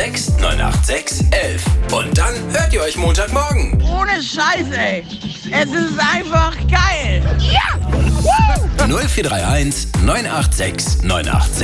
086 986 11. Und dann hört ihr euch Montagmorgen. Ohne Scheiß, ey. Es ist einfach geil. Ja! Woo! 0431 986 986